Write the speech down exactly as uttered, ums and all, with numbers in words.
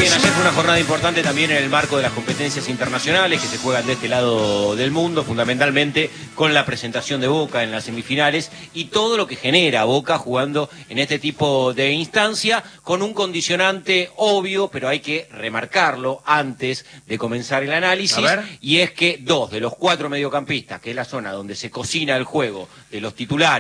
bien, ayer fue una jornada importante también en el marco de las competencias internacionales que se juegan de este lado del mundo, fundamentalmente con la presentación de Boca en las semifinales y todo lo que genera Boca jugando en este tipo de instancia, con un condicionante obvio, pero hay que remarcarlo antes de comenzar el análisis, y es que dos de los cuatro mediocampistas, que es la zona donde se cocina el juego de los titulares,